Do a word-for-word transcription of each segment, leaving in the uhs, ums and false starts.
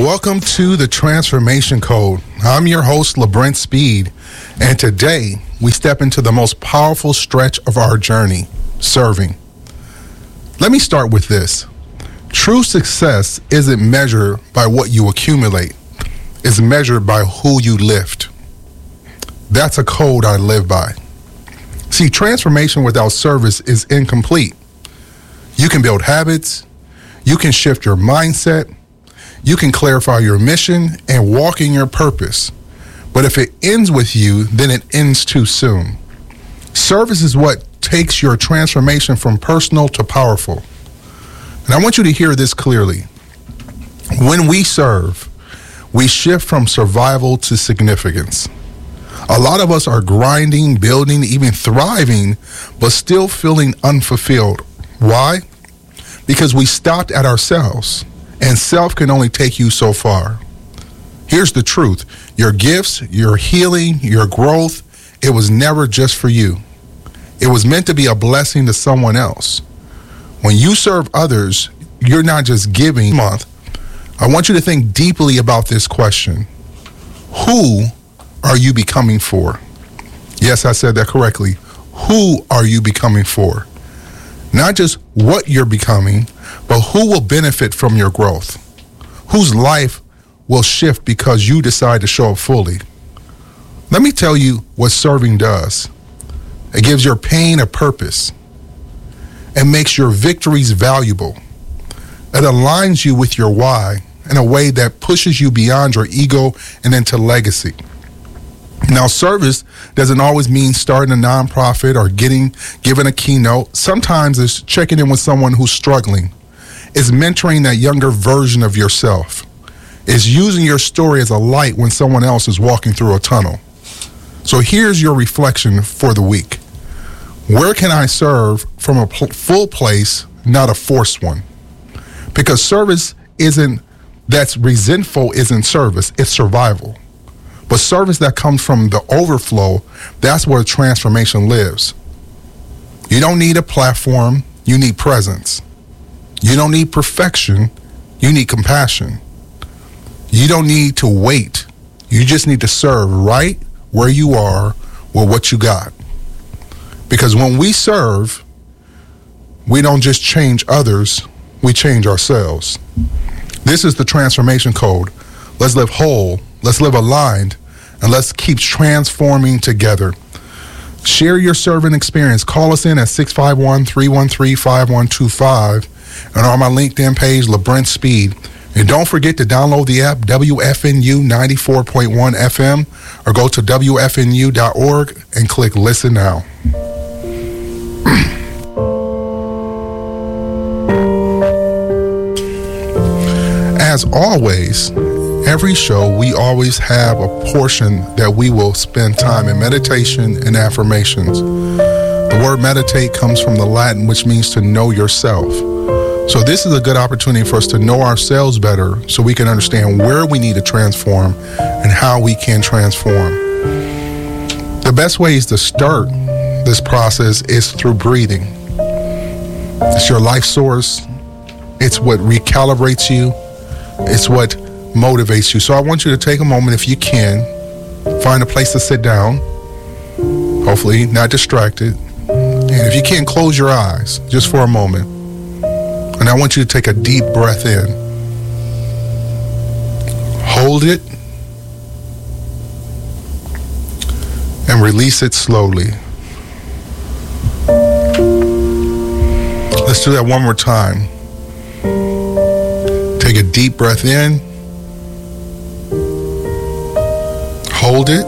Welcome to the Transformation Code. I'm your host, LeBrent Speed, and today we step into the most powerful stretch of our journey, serving. Let me start with this. True success isn't measured by what you accumulate. It's measured by who you lift. That's a code I live by. See, transformation without service is incomplete. You can build habits, you can shift your mindset, you can clarify your mission and walk in your purpose. But if it ends with you, then it ends too soon. Service is what takes your transformation from personal to powerful. And I want you to hear this clearly. When we serve, we shift from survival to significance. A lot of us are grinding, building, even thriving, but still feeling unfulfilled. Why? Because we stopped at ourselves, and self can only take you so far. Here's the truth. Your gifts, your healing, your growth, it was never just for you. It was meant to be a blessing to someone else. When you serve others, you're not just giving. Month, I want you to think deeply about this question. Who are you becoming for? Yes, I said that correctly. Who are you becoming for? Not just what you're becoming, but who will benefit from your growth? Whose life will shift because you decide to show up fully? Let me tell you what serving does. It gives your pain a purpose. It makes your victories valuable. It aligns you with your why in a way that pushes you beyond your ego and into legacy. Now, service doesn't always mean starting a nonprofit or getting given a keynote. Sometimes it's checking in with someone who's struggling. It's mentoring that younger version of yourself. It's using your story as a light when someone else is walking through a tunnel. So here's your reflection for the week. Where can I serve from a pl- full place, not a forced one? Because service isn't, that's resentful isn't service, it's survival. But service that comes from the overflow, that's where transformation lives. You don't need a platform, you need presence. You don't need perfection, you need compassion. You don't need to wait, you just need to serve right where you are with what you got. Because when we serve, we don't just change others, we change ourselves. This is the Transformation Code. Let's live whole, let's live aligned, and let's keep transforming together. Share your servant experience. Call us in at six five one, three one three, five one two five and on my LinkedIn page, LeBrent Speed. And don't forget to download the app W F N U ninety-four point one F M or go to W F N U dot org and click Listen Now. As always, every show, we always have a portion that we will spend time in meditation and affirmations. The word meditate comes from the Latin, which means to know yourself. So this is a good opportunity for us to know ourselves better so we can understand where we need to transform and how we can transform. The best ways to start this process is through breathing. It's your life source. It's what recalibrates you. It's what motivates you. So I want you to take a moment, if you can, find a place to sit down, hopefully not distracted. And if you can, close your eyes just for a moment. And I want you to take a deep breath in. Hold it and release it slowly. Let's do that one more time. Take a deep breath in. Hold it.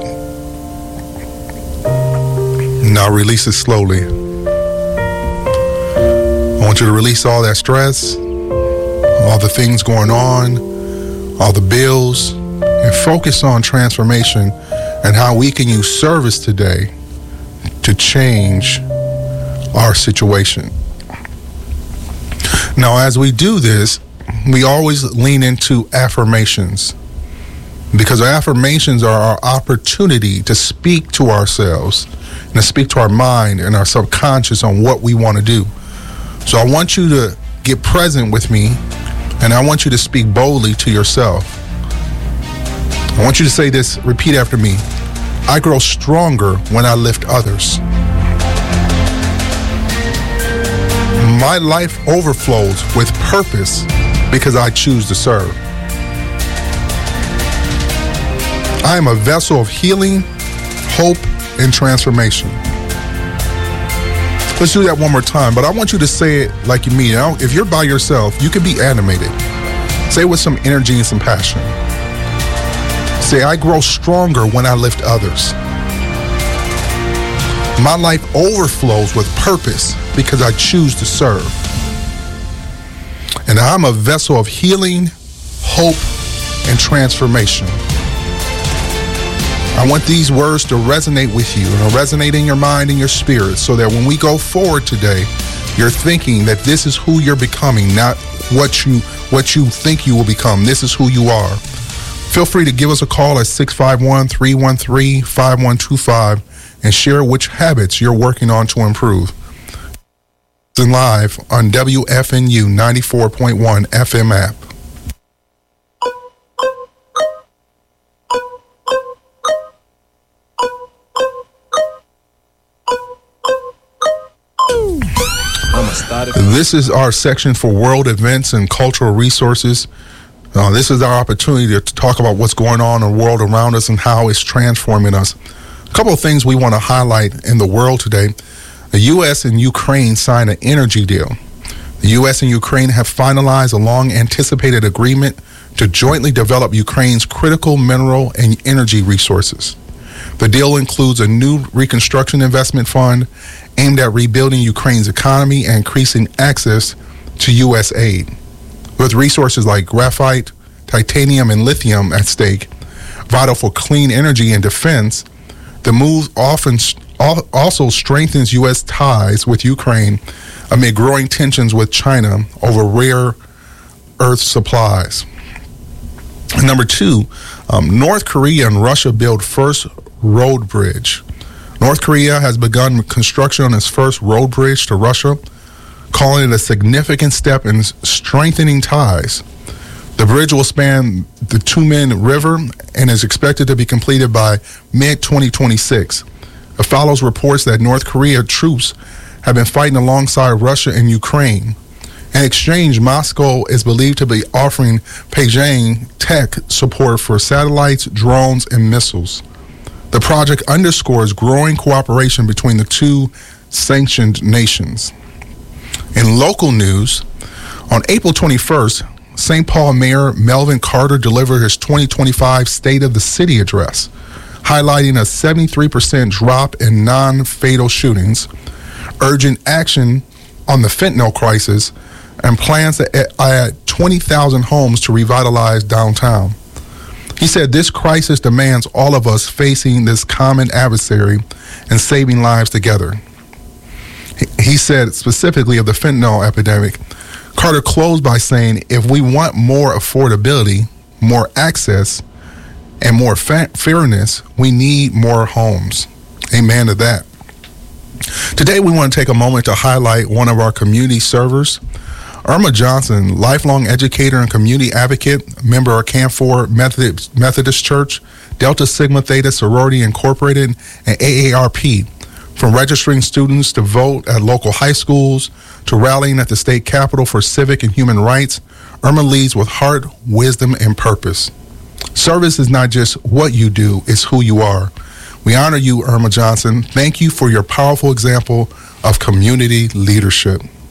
Now release it slowly. I want you to release all that stress, all the things going on, all the bills, and focus on transformation and how we can use service today to change our situation. Now, as we do this, we always lean into affirmations, because our affirmations are our opportunity to speak to ourselves and to speak to our mind and our subconscious on what we want to do. So I want you to get present with me, and I want you to speak boldly to yourself. I want you to say this, repeat after me. I grow stronger when I lift others. My life overflows with purpose because I choose to serve. I am a vessel of healing, hope, and transformation. Let's do that one more time, but I want you to say it like you mean it. Now, if you're by yourself, you can be animated. Say it with some energy and some passion. Say, I grow stronger when I lift others. My life overflows with purpose because I choose to serve. And I'm a vessel of healing, hope, and transformation. I want these words to resonate with you and resonate in your mind and your spirit so that when we go forward today, you're thinking that this is who you're becoming, not what you what you think you will become. This is who you are. Feel free to give us a call at six five one, three one three, five one two five and share which habits you're working on to improve. Live on W F N U ninety-four point one F M app. This is our section for world events and cultural resources. Uh, this is our opportunity to talk about what's going on in the world around us and how it's transforming us. A couple of things we want to highlight in the world today. The U S and Ukraine signed an energy deal. The U S and Ukraine have finalized a long-anticipated agreement to jointly develop Ukraine's critical mineral and energy resources. The deal includes a new reconstruction investment fund aimed at rebuilding Ukraine's economy and increasing access to U S aid. With resources like graphite, titanium, and lithium at stake, vital for clean energy and defense, the move often also strengthens U S ties with Ukraine amid growing tensions with China over rare earth supplies. Number two, um, North Korea and Russia build first road bridge. North Korea has begun construction on its first road bridge to Russia, calling it a significant step in strengthening ties. The bridge will span the Tumen River and is expected to be completed by mid twenty twenty-six. It follows reports that North Korea troops have been fighting alongside Russia and Ukraine. In exchange, Moscow is believed to be offering Beijing tech support for satellites, drones, and missiles. The project underscores growing cooperation between the two sanctioned nations. In local news, on April twenty-first, Saint Paul Mayor Melvin Carter delivered his twenty twenty-five State of the City address, highlighting a seventy-three percent drop in non-fatal shootings, urgent action on the fentanyl crisis, and plans to add twenty thousand homes to revitalize downtown. He said this crisis demands all of us facing this common adversary and saving lives together. He said specifically of the fentanyl epidemic, Carter closed by saying, if we want more affordability, more access, and more fa- fairness, we need more homes. Amen to that. Today, we want to take a moment to highlight one of our community servers. Irma Johnson, lifelong educator and community advocate, member of Canfor Methodist, Methodist Church, Delta Sigma Theta Sorority Incorporated, and A A R P. From registering students to vote at local high schools to rallying at the state capitol for civic and human rights, Irma leads with heart, wisdom, and purpose. Service is not just what you do, it's who you are. We honor you, Irma Johnson. Thank you for your powerful example of community leadership.